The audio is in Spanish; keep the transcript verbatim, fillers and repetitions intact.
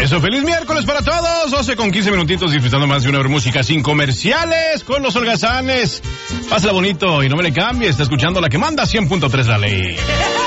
Eso, feliz miércoles para todos. doce con quince minutitos disfrutando más de una hora de música sin comerciales con los holgazanes. Pásala bonito y no me le cambie. Está escuchando la que manda cien punto tres la ley.